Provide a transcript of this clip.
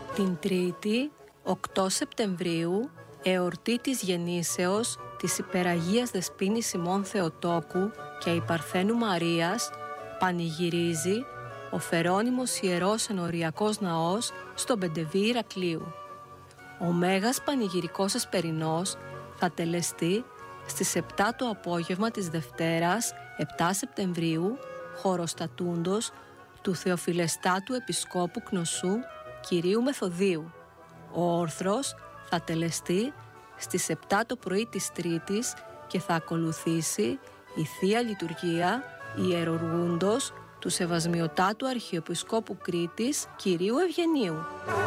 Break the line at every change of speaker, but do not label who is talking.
Την Τρίτη, 8 Σεπτεμβρίου, εορτή της γεννήσεως της Υπεραγίας Δεσποίνης ημών Θεοτόκου και η Παρθένου Μαρίας, πανηγυρίζει ο Φερώνυμος Ιερός Ενοριακός Ναός στον Πεντεβή Ηρακλείου. Ο Μέγας Πανηγυρικός Εσπερινός θα τελεστεί στις 7 το απόγευμα της Δευτέρας, 7 Σεπτεμβρίου, χωροστατούντος του Θεοφιλεστάτου Επισκόπου Κνωσού Κυρίου Μεθοδίου. Ο όρθρος θα τελεστεί στις 7 το πρωί της Τρίτης και θα ακολουθήσει η Θεία Λειτουργία ιερουργούντος του Σεβασμιωτάτου Αρχιεπισκόπου Κρήτης Κυρίου Ευγενίου.